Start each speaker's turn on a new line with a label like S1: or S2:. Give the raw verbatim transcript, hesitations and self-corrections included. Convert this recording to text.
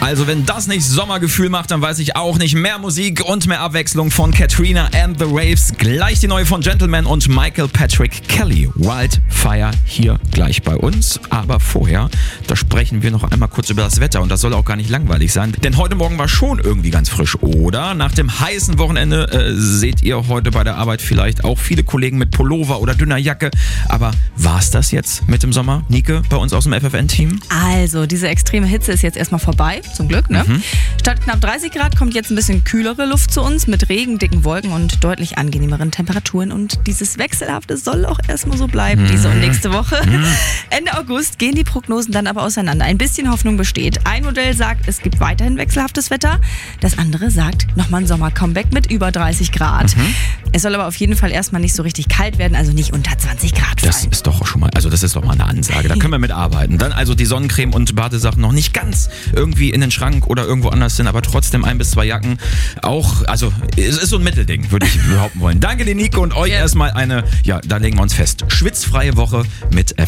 S1: Also wenn das nicht Sommergefühl macht, dann weiß ich auch nicht. Mehr Musik und mehr Abwechslung von Katrina and the Waves. Gleich die neue von Gentleman und Michael Patrick Kelly. Wildfire hier gleich bei uns. Aber vorher, da sprechen wir noch einmal kurz über das Wetter. Und das soll auch gar nicht langweilig sein. Denn heute Morgen war schon irgendwie ganz frisch, oder? Nach dem heißen Wochenende äh, seht ihr heute bei der Arbeit vielleicht auch viele Kollegen mit Pullover oder dünner Jacke. Aber war's das jetzt mit dem Sommer? Nike, bei uns aus dem F F N-Team?
S2: Also, diese extreme Hitze ist jetzt erstmal vorbei, zum Glück, ne? Mhm. Statt knapp dreißig Grad kommt jetzt ein bisschen kühlere Luft zu uns mit Regen, dicken Wolken und deutlich angenehmeren Temperaturen. Und dieses Wechselhafte soll auch erstmal so bleiben, mhm. diese und nächste Woche. Mhm. Ende August gehen die Prognosen dann aber auseinander. Ein bisschen Hoffnung besteht. Ein Modell sagt, es gibt weiterhin wechselhaftes Wetter. Das andere sagt, nochmal ein Sommer-Comeback mit über dreißig Grad. Mhm. Es soll aber auf jeden Fall erstmal nicht so richtig kalt werden, also nicht unter zwanzig Grad fallen.
S1: Das ist doch schon mal, also das ist doch mal eine Ansage. Da können wir mitarbeiten. Dann also die Sonnencreme und Badesachen noch nicht ganz irgendwie in den Schrank oder irgendwo anders sind, aber trotzdem ein bis zwei Jacken auch, also es ist so ein Mittelding, würde ich behaupten wollen. Danke dir, Nico, und euch yeah. erstmal eine, ja, da legen wir uns fest, schwitzfreie Woche mit F